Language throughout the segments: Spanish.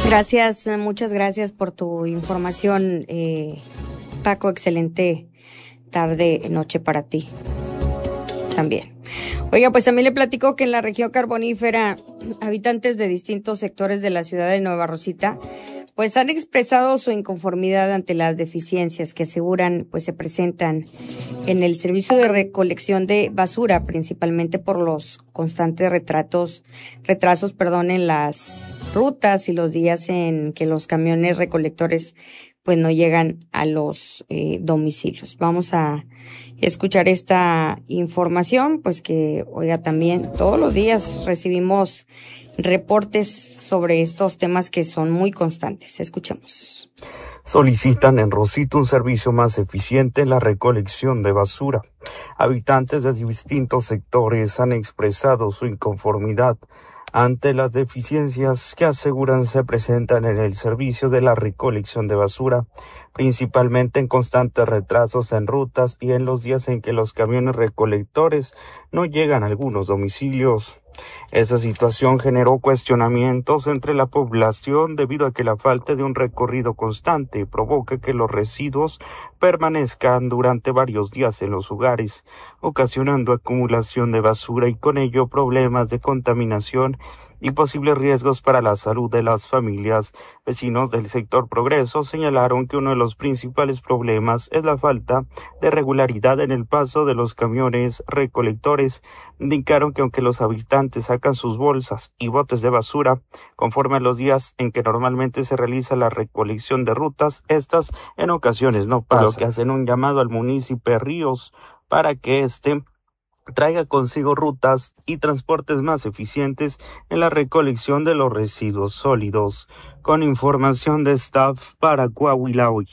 Gracias, muchas gracias por tu información, Paco. Excelente tarde, noche para ti también. Oiga, pues también le platico que en la región carbonífera, habitantes de distintos sectores de la ciudad de Nueva Rosita, pues han expresado su inconformidad ante las deficiencias que aseguran pues se presentan en el servicio de recolección de basura, principalmente por los constantes retrasos, en las rutas y los días en que los camiones recolectores pues no llegan a los domicilios. Vamos a escuchar esta información, pues que, oiga, también todos los días recibimos reportes sobre estos temas que son muy constantes. Escuchemos. Solicitan en Rosita un servicio más eficiente en la recolección de basura. Habitantes de distintos sectores han expresado su inconformidad ante las deficiencias que aseguran se presentan en el servicio de la recolección de basura, principalmente en constantes retrasos en rutas y en los días en que los camiones recolectores no llegan a algunos domicilios. Esa situación generó cuestionamientos entre la población debido a que la falta de un recorrido constante provoca que los residuos permanezcan durante varios días en los hogares, ocasionando acumulación de basura y con ello problemas de contaminación y posibles riesgos para la salud de las familias. Vecinos del sector Progreso señalaron que uno de los principales problemas es la falta de regularidad en el paso de los camiones recolectores. Indicaron que aunque los habitantes sacan sus bolsas y botes de basura conforme a los días en que normalmente se realiza la recolección de rutas, estas en ocasiones no pasan, por lo que hacen un llamado al municipio de Ríos para que traiga consigo rutas y transportes más eficientes en la recolección de los residuos sólidos. Con información de staff para Coahuila Hoy.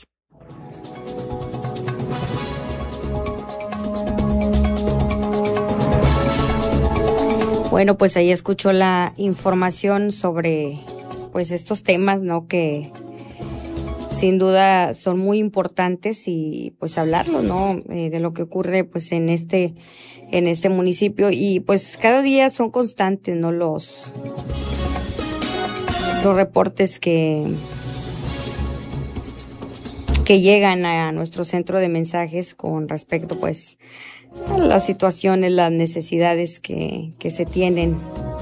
Bueno, pues ahí escuchó la información sobre pues estos temas, ¿no? Que sin duda son muy importantes y pues hablarlo, ¿no? De lo que ocurre pues en este municipio y pues cada día son constantes, ¿no? Los reportes que llegan a nuestro centro de mensajes con respecto pues a las situaciones, las necesidades que se tienen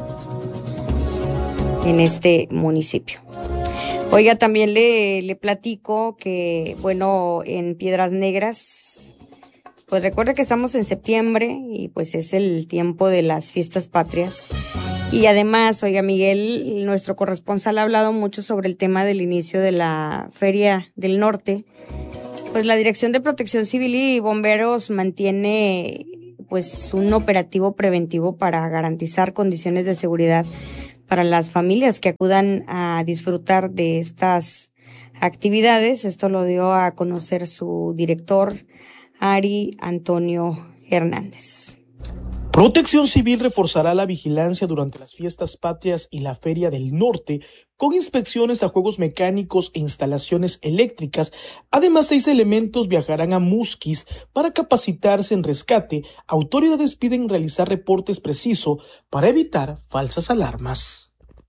en este municipio. Oiga, también le platico que, bueno, en Piedras Negras, pues recuerda que estamos en septiembre y pues es el tiempo de las fiestas patrias. Y además, oiga, Miguel, nuestro corresponsal, ha hablado mucho sobre el tema del inicio de la Feria del Norte. Pues la Dirección de Protección Civil y Bomberos mantiene pues un operativo preventivo para garantizar condiciones de seguridad para las familias que acudan a disfrutar de estas actividades. Esto lo dio a conocer su director, Ari Antonio Hernández. Protección Civil reforzará la vigilancia durante las fiestas patrias y la Feria del Norte con inspecciones a juegos mecánicos e instalaciones eléctricas. Además, 6 elementos viajarán a Musquis para capacitarse en rescate. Autoridades piden realizar reportes precisos para evitar falsas alarmas.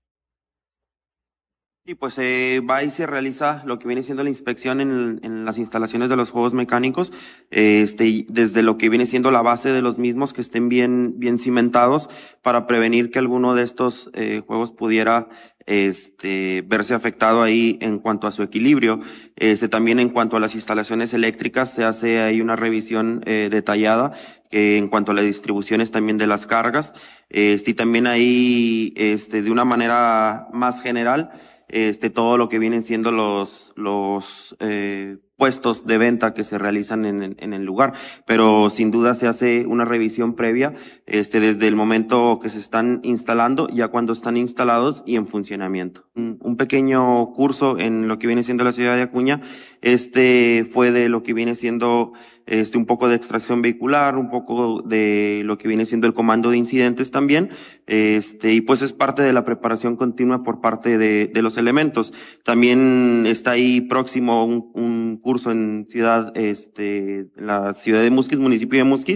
Y pues va y se realiza lo que viene siendo la inspección en las instalaciones de los juegos mecánicos, desde lo que viene siendo la base de los mismos, que estén bien cimentados, para prevenir que alguno de estos juegos pudiera verse afectado ahí en cuanto a su equilibrio. También en cuanto a las instalaciones eléctricas se hace ahí una revisión detallada en cuanto a las distribuciones también de las cargas, y también ahí de una manera más general, todo lo que vienen siendo los puestos de venta que se realizan en el lugar, pero sin duda se hace una revisión previa, desde el momento que se están instalando, ya cuando están instalados y en funcionamiento. Un pequeño curso en lo que viene siendo la ciudad de Acuña, fue de lo que viene siendo un poco de extracción vehicular, un poco de lo que viene siendo el comando de incidentes también, y pues es parte de la preparación continua por parte de los elementos. También está ahí próximo un curso en la ciudad de Musquis, municipio de Musquis,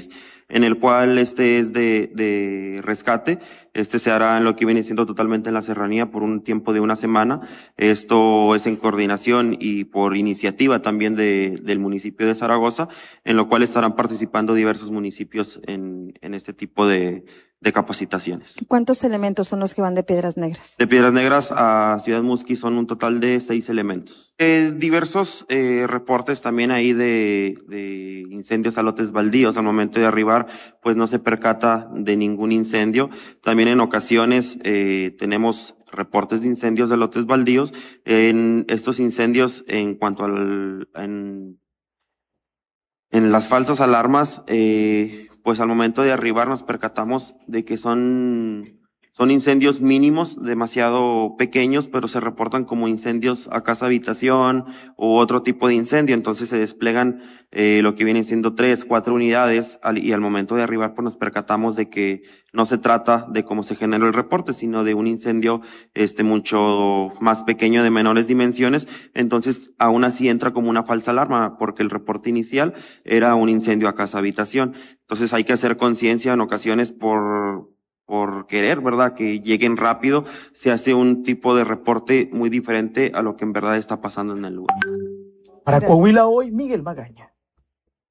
en el cual este es de rescate. Este se hará en lo que viene siendo totalmente en la serranía por un tiempo de una semana. Esto es en coordinación y por iniciativa también del municipio de Zaragoza, en lo cual estarán participando diversos municipios en este tipo de capacitaciones. ¿Cuántos elementos son los que van de Piedras Negras? De Piedras Negras a Ciudad Musqui son un total de 6 elementos. Diversos reportes también ahí de incendios a lotes baldíos. Al momento de arribar, pues no se percata de ningún incendio. También en ocasiones tenemos reportes de incendios de lotes baldíos. En estos incendios, en cuanto en las falsas alarmas, pues al momento de arribar nos percatamos de que son incendios mínimos, demasiado pequeños, pero se reportan como incendios a casa habitación u otro tipo de incendio. Entonces se desplegan lo que vienen siendo 3, 4 unidades y al momento de arribar pues nos percatamos de que no se trata de cómo se generó el reporte, sino de un incendio mucho más pequeño, de menores dimensiones. Entonces aún así entra como una falsa alarma porque el reporte inicial era un incendio a casa habitación. Entonces hay que hacer conciencia en ocasiones por querer, ¿verdad? Que lleguen rápido, se hace un tipo de reporte muy diferente a lo que en verdad está pasando en el lugar. Para Coahuila Hoy, Miguel Magaña.